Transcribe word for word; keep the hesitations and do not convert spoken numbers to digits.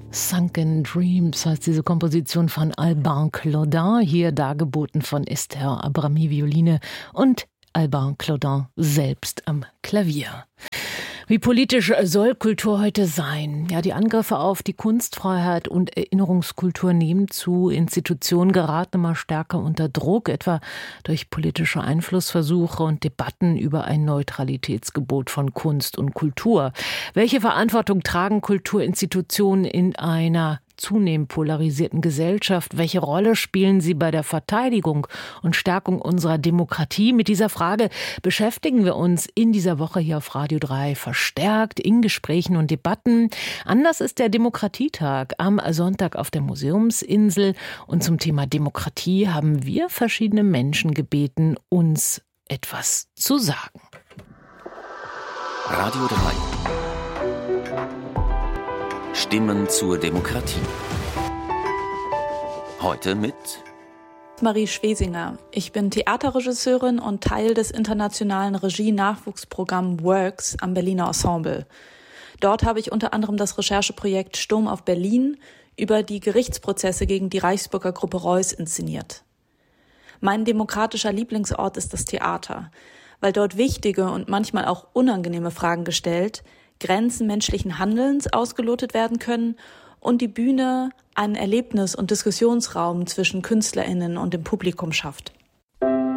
Sunken Dreams heißt diese Komposition von Albin Claudin, hier dargeboten von Esther Abrami Violine und Albin Claudin selbst am Klavier. Wie politisch soll Kultur heute sein? Ja, die Angriffe auf die Kunstfreiheit und Erinnerungskultur nehmen zu. Institutionen geraten immer stärker unter Druck, etwa durch politische Einflussversuche und Debatten über ein Neutralitätsgebot von Kunst und Kultur. Welche Verantwortung tragen Kulturinstitutionen in einer zunehmend polarisierten Gesellschaft? Welche Rolle spielen sie bei der Verteidigung und Stärkung unserer Demokratie? Mit dieser Frage beschäftigen wir uns in dieser Woche hier auf Radio drei verstärkt in Gesprächen und Debatten. Anlass ist der Demokratietag am Sonntag auf der Museumsinsel. Und zum Thema Demokratie haben wir verschiedene Menschen gebeten, uns etwas zu sagen. Radio drei. Stimmen zur Demokratie. Heute mit Marie Schwesinger. Ich bin Theaterregisseurin und Teil des internationalen Regie-Nachwuchsprogramms Works am Berliner Ensemble. Dort habe ich unter anderem das Rechercheprojekt Sturm auf Berlin über die Gerichtsprozesse gegen die Reichsbürger Gruppe Reuß inszeniert. Mein demokratischer Lieblingsort ist das Theater, weil dort wichtige und manchmal auch unangenehme Fragen gestellt, Grenzen menschlichen Handelns ausgelotet werden können und die Bühne einen Erlebnis- und Diskussionsraum zwischen KünstlerInnen und dem Publikum schafft.